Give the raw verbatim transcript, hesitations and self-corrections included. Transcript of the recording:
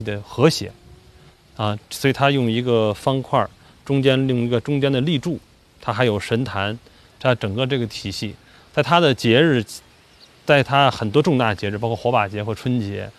的和谐啊，所以它用一个方块中间另一个中间的立柱，它还有神坛，它整个这个体系，在它的节日，在它很多重大节日，包括火把节或春节，